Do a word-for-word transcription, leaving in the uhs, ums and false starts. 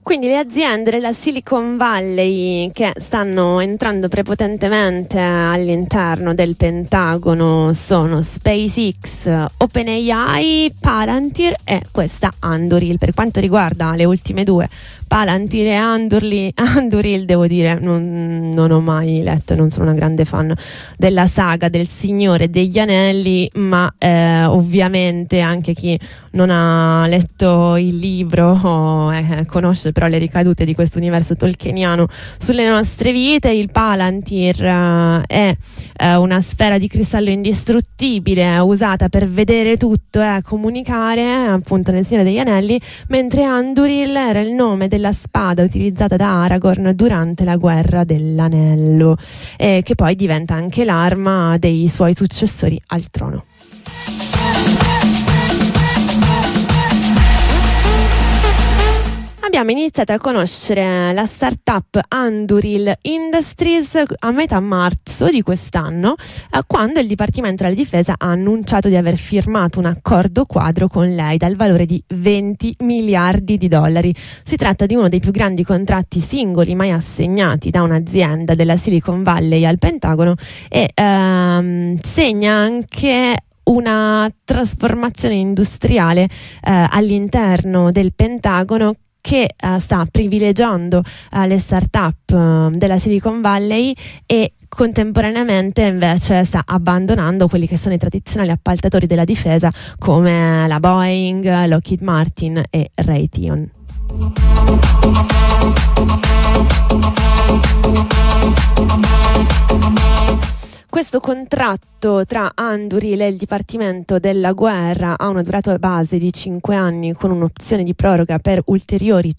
Quindi le aziende della Silicon Valley che stanno entrando prepotentemente all'interno del Pentagono sono SpaceX, OpenAI, Palantir e questa Anduril. Per quanto riguarda le ultime due, Palantir e Anduril, Anduril devo dire non, non ho mai letto, non sono una grande fan della saga del Signore degli Anelli, ma eh, ovviamente anche chi non ha letto il libro o eh, conosce però le ricadute di questo universo tolkieniano sulle nostre vite. Il Palantir uh, è uh, una sfera di cristallo indistruttibile usata per vedere tutto e comunicare appunto nel Signore degli Anelli, mentre Anduril era il nome della spada utilizzata da Aragorn durante la guerra dell'anello, eh, che poi diventa anche l'arma dei suoi successori al trono. Abbiamo iniziato a conoscere la startup Anduril Industries a metà marzo di quest'anno, eh, quando il Dipartimento della Difesa ha annunciato di aver firmato un accordo quadro con lei dal valore di venti miliardi di dollari. Si tratta di uno dei più grandi contratti singoli mai assegnati da un'azienda della Silicon Valley al Pentagono e ehm, segna anche una trasformazione industriale eh, all'interno del Pentagono che uh, sta privilegiando uh, le start-up uh, della Silicon Valley e contemporaneamente invece sta abbandonando quelli che sono i tradizionali appaltatori della difesa come la Boeing, Lockheed Martin e Raytheon. Questo contratto tra Anduril e il Dipartimento della Guerra ha una durata base di cinque anni con un'opzione di proroga per ulteriori